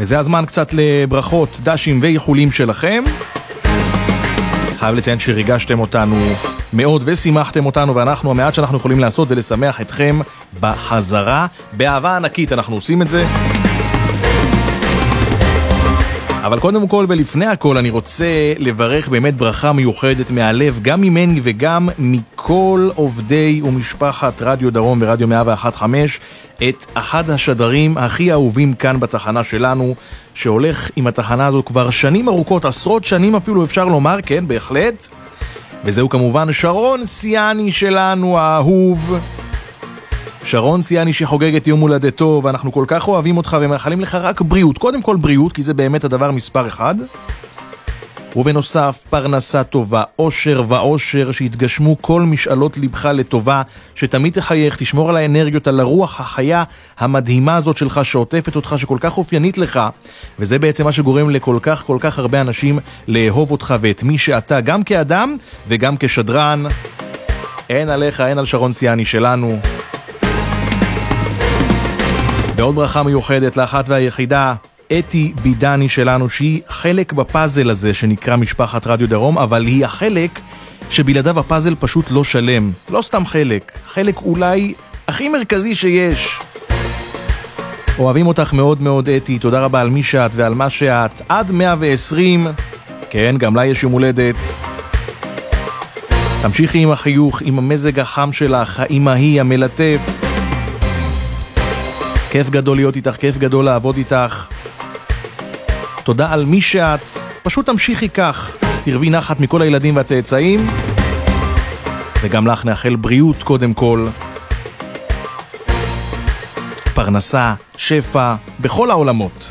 וזה הזמן קצת לברכות, דשים ואיחולים שלכם. חייב לציין שריגשתם אותנו מאוד ושימחתם אותנו, ואנחנו, המעט שאנחנו יכולים לעשות זה לשמח אתכם בחזרה. באהבה ענקית אנחנו עושים את זה. אבל קודם כל ולפני הכל אני רוצה לברך באמת ברכה מיוחדת מהלב, גם ממני וגם מכל עובדי ומשפחת רדיו דרום ורדיו 101.5, את אחד השדרים הכי אהובים כאן בתחנה שלנו, שהולך עם התחנה הזו כבר שנים ארוכות, עשרות שנים אפילו אפשר לומר, כן, בהחלט. וזהו כמובן שרון סיאני שלנו האהוב. שרון סיאני שחוגג את יום הולדתו, ואנחנו כל כך אוהבים אותך ומאחלים לך רק בריאות. קודם כל בריאות, כי זה באמת הדבר מספר אחד. ובנוסף, פרנסה טובה, אושר ואושר, שיתגשמו כל משאלות לבך לטובה, שתמיד תחייך, תשמור על האנרגיות, על הרוח החיה המדהימה הזאת שלך, שעוטפת אותך, שכל כך אופיינית לך, וזה בעצם מה שגורם לכל כך כל כך הרבה אנשים לאהוב אותך ואת מי שאתה, גם כאדם וגם כשדרן. אין עליך, אין על שרון סיאני שלנו. ועוד ברכה מיוחדת לאחת והיחידה, אתי בידני שלנו, שהיא חלק בפאזל הזה שנקרא משפחת רדיו דרום, אבל היא החלק שבלעדיו הפאזל פשוט לא שלם. לא סתם חלק, חלק אולי הכי מרכזי שיש. אוהבים אותך מאוד מאוד אתי, תודה רבה על מי שאת ועל מה שאת. עד 120, כן, גם לה יש יום הולדת. תמשיכי עם החיוך, עם המזג החם שלך, האמהי המלטף. כיף גדול להיות איתך, כיף גדול לעבוד איתך. תודה על מי שאת, פשוט תמשיכי כך, תרבי נחת מכל הילדים והצאצאים, וגם לך נאחל בריאות קודם כל, פרנסה, שפע, בכל העולמות.